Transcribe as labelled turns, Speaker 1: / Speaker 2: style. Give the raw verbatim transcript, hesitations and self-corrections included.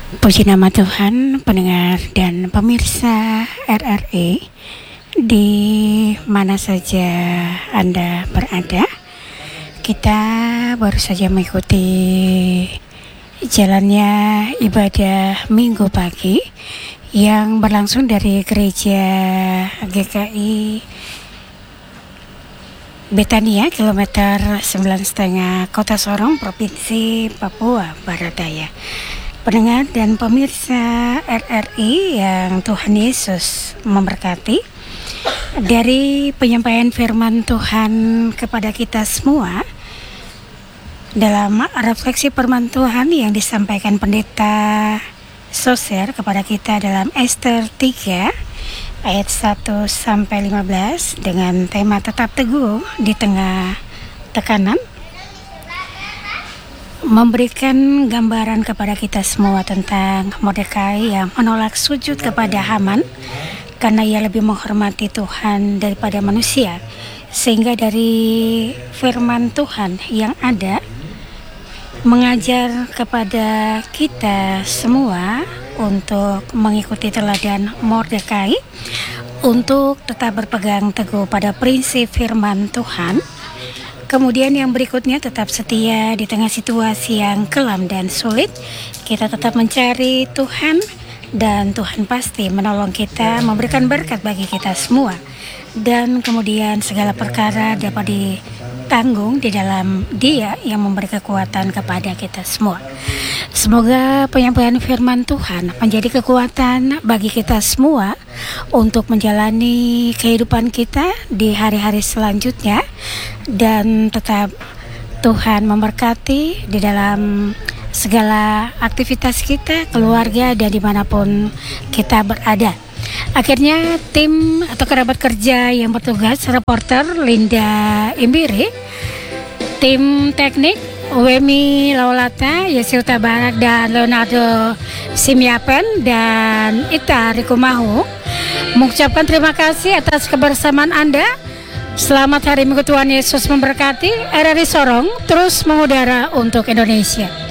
Speaker 1: Puji nama Tuhan, pendengar dan pemirsa R R I di mana saja Anda berada. Kita baru saja mengikuti jalannya ibadah Minggu pagi yang berlangsung dari gereja G K I Betania kilometer sembilan setengah Kota Sorong, Provinsi Papua Barat Daya. Pendengar dan pemirsa R R I yang Tuhan Yesus memberkati, dari penyampaian firman Tuhan kepada kita semua dalam refleksi firman Tuhan yang disampaikan Pendeta Soser kepada kita dalam Ester tiga ayat satu sampai lima belas dengan tema tetap teguh di tengah tekanan, memberikan gambaran kepada kita semua tentang Mordekai yang menolak sujud kepada Haman karena ia lebih menghormati Tuhan daripada manusia. Sehingga dari firman Tuhan yang ada mengajar kepada kita semua untuk mengikuti teladan Mordekai, untuk tetap berpegang teguh pada prinsip firman Tuhan. Kemudian yang berikutnya, tetap setia di tengah situasi yang kelam dan sulit. Kita tetap mencari Tuhan dan Tuhan pasti menolong kita, memberikan berkat bagi kita semua. Dan kemudian segala perkara dapat ditanggung di dalam Dia yang memberi kekuatan kepada kita semua. Semoga penyampaian firman Tuhan menjadi kekuatan bagi kita semua untuk menjalani kehidupan kita di hari-hari selanjutnya, dan tetap Tuhan memberkati di dalam segala aktivitas kita, keluarga, dan dimanapun kita berada. Akhirnya tim atau kerabat kerja yang bertugas, reporter Linda Imbiri, tim teknik Wemi Laulata, Yesiuta Barak, dan Leonardo Simiapen, dan Ita Rikumahu mengucapkan terima kasih atas kebersamaan Anda. Selamat hari Minggu, Tuhan Yesus memberkati. R R I Sorong terus mengudara untuk Indonesia.